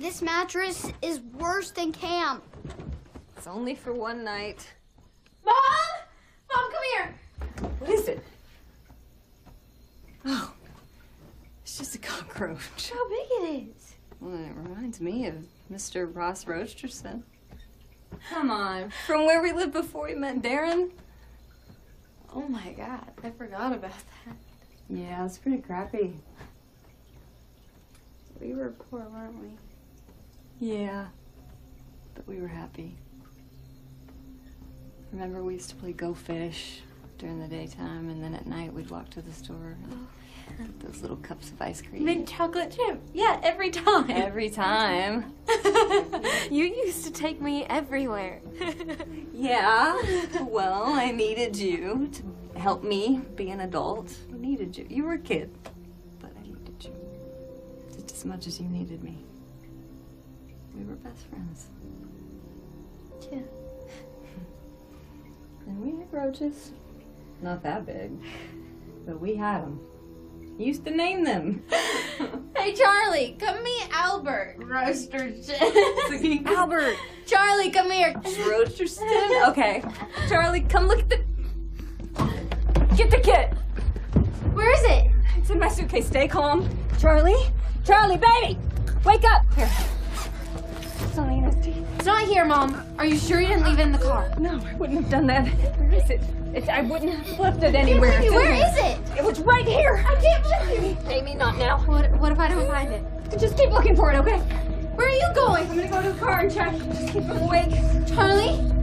This mattress is worse than camp. It's only for one night. Mom! Mom, come here! What is it? Oh, it's just a cockroach. How big it is. Well, it reminds me of Mr. Ross Rocherson. Come on. From where we lived before we met Darren. Oh my God, I forgot about that. Yeah, it's pretty crappy. We were poor, weren't we? Yeah, but we were happy. Remember, we used to play Go Fish during the daytime, and then at night we'd walk to the store. And those little cups of ice cream. Mint chocolate chip. Yeah, every time. Every time. You used to take me everywhere. Yeah, well, I needed you to help me be an adult. I needed you. You were a kid, but I needed you. Just as much as you needed me. We were best friends. Yeah. And we had roaches. Not that big, but we had them. Used to name them. Hey, Charlie, come meet Albert. Roasterson. Albert. Charlie, come here. Roacherson? Okay. Charlie, come look at the... Get the kit. Where is it? It's in my suitcase. Stay calm. Charlie? Charlie, baby! Wake up! Here. It's only in his teeth. It's not here, Mom. Are you sure you didn't leave it in the car? No, I wouldn't have done that. Where is it? I wouldn't have left it anywhere. Where is it? It was right here. I can't believe you. Amy, not now. What if I don't find it? Just keep looking for it, okay? Where are you going? I'm gonna go to the car and check. Just keep him awake. Charlie?